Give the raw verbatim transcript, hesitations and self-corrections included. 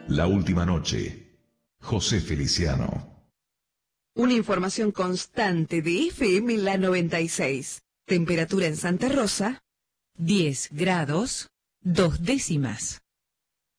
La última noche. José Feliciano. Una información constante de F M La noventa y seis. Temperatura en Santa Rosa, diez grados, dos décimas.